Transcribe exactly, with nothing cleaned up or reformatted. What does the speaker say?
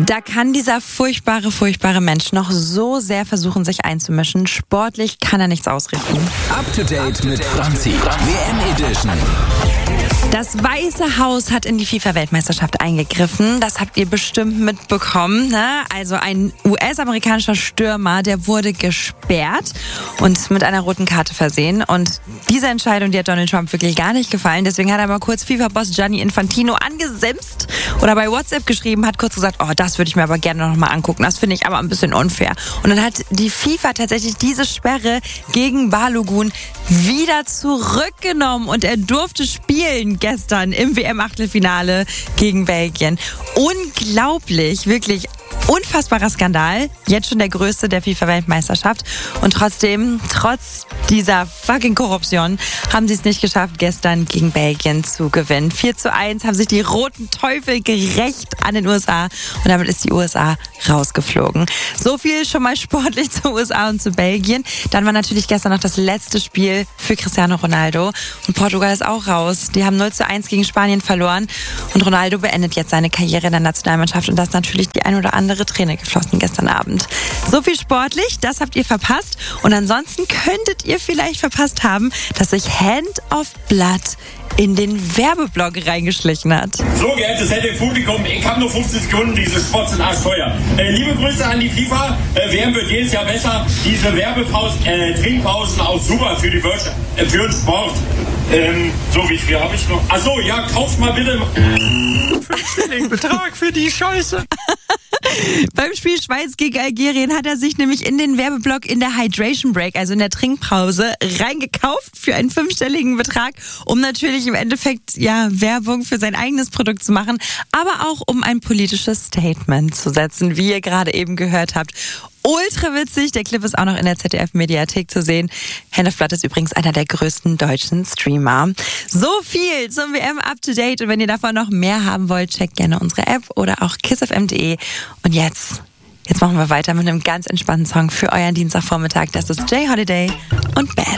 Da kann dieser furchtbare, furchtbare Mensch noch so sehr versuchen, sich einzumischen. Sportlich kann er nichts ausrichten. Up to date mit Franzi. W M Edition. Das Weiße Haus hat in die FIFA-Weltmeisterschaft eingegriffen. Das habt ihr bestimmt mitbekommen. Ne? Also ein U S-amerikanischer Stürmer, der wurde gesperrt und mit einer roten Karte versehen. Und diese Entscheidung, die hat Donald Trump wirklich gar nicht gefallen. Deswegen hat er mal kurz FIFA-Boss Gianni Infantino angesimst oder bei WhatsApp geschrieben, hat kurz gesagt, oh, das würde ich mir aber gerne noch mal angucken. Das finde ich aber ein bisschen unfair. Und dann hat die FIFA tatsächlich diese Sperre gegen Balogun wieder zurückgenommen und er durfte spielen gestern im W M-Achtelfinale gegen Belgien. Unglaublich, wirklich unfassbarer Skandal. Jetzt schon der größte der FIFA-Weltmeisterschaft. Und trotzdem, trotz dieser fucking Korruption, haben sie es nicht geschafft, gestern gegen Belgien zu gewinnen. vier zu eins haben sich die Roten Teufel gerecht an den U S A. Und damit ist die U S A rausgeflogen. So viel schon mal sportlich zu U S A und zu Belgien. Dann war natürlich gestern noch das letzte Spiel für Cristiano Ronaldo. Und Portugal ist auch raus. Die haben null zu eins gegen Spanien verloren. Und Ronaldo beendet jetzt seine Karriere in der Nationalmannschaft. Und das ist natürlich die ein oder andere Träne geflossen gestern Abend. So viel sportlich, das habt ihr verpasst. Und ansonsten könntet ihr vielleicht verpasst haben, dass sich Hand of Blood in den Werbeblock reingeschlichen hat. So, geehrtes Publikum, ich habe nur fünfzig Sekunden, diese Spots sind arschteuer. Äh, liebe Grüße an die FIFA, äh, W M wird jedes Jahr besser. Diese Werbepausen, äh, Trinkpausen auch super für die Wirtschaft, äh, für den Sport. Ähm, so, wie viel habe ich noch? Achso, ja, kauft mal bitte fünfstelligen Betrag für die Scheiße. Beim Spiel Schweiz gegen Algerien hat er sich nämlich in den Werbeblock in der Hydration Break, also in der Trinkpause, reingekauft für einen fünfstelligen Betrag, um natürlich im Endeffekt ja Werbung für sein eigenes Produkt zu machen, aber auch um ein politisches Statement zu setzen, wie ihr gerade eben gehört habt. Ultra witzig, der Clip ist auch noch in der Z D F-Mediathek zu sehen. Hand of Blood ist übrigens einer der größten deutschen Streamer. So viel zum W M Up to Date. Und wenn ihr davon noch mehr haben wollt, checkt gerne unsere App oder auch kiss f m punkt de. Und jetzt, jetzt machen wir weiter mit einem ganz entspannten Song für euren Dienstagvormittag. Das ist Jay Holiday und Bad.